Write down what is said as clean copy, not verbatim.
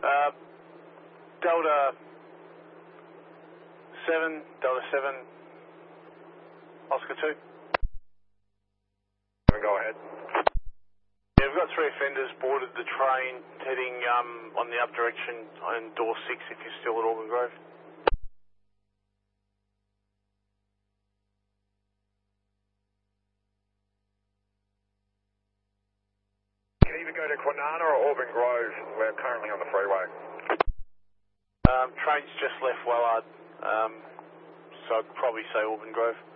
Delta 7, Oscar 2. Go ahead. Yeah, we've got 3 offenders boarded the train heading on the up direction on door 6 if you're still at Auburn Grove. You can either go to Quinana or Auburn Grove. We're currently on the freeway. Train's just left Wellard, so I'd probably say Auburn Grove.